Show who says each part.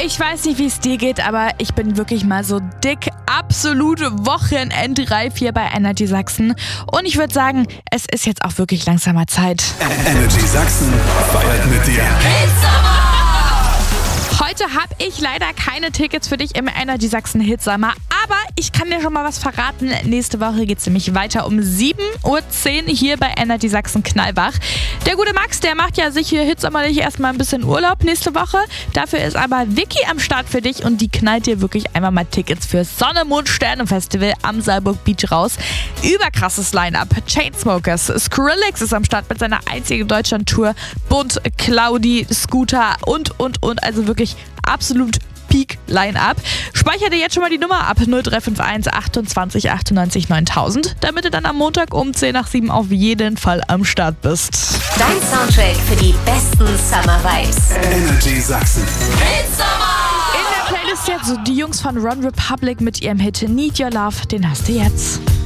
Speaker 1: Ich weiß nicht, wie es dir geht, aber ich bin wirklich mal so dick absolute Wochenendreif hier bei Energy Sachsen. Und ich würde sagen, es ist jetzt auch wirklich langsamer Zeit.
Speaker 2: Energy Sachsen feiert mit dir.
Speaker 1: Heute habe ich leider keine Tickets für dich im Energy Sachsen Hitsommer, aber ich kann dir schon mal was verraten. Nächste Woche geht es nämlich weiter um 7:10 Uhr hier bei Energy Sachsen Knallbach. Der gute Max, der macht ja sich hier hitsommerlich erstmal ein bisschen Urlaub nächste Woche. Dafür ist aber Vicky am Start für dich und die knallt dir wirklich einmal mal Tickets für Sonne, Mond, Sterne Festival am Saalburg Beach raus. Überkrasses Line-Up. Chainsmokers, Skrillex ist am Start mit seiner einzigen Deutschland-Tour. Bunt, Claudi, Scooter und. Also wirklich absolut Peak-Line-Up. Speicher dir jetzt schon mal die Nummer ab 0351 28 98 9000, damit du dann am Montag um 6:50 auf jeden Fall am Start bist.
Speaker 3: Dein Soundtrack für die besten Summer Vibes.
Speaker 2: Energy Sachsen.
Speaker 1: In der Playlist jetzt die Jungs von Run Republic mit ihrem Hit Need Your Love, den hast du jetzt.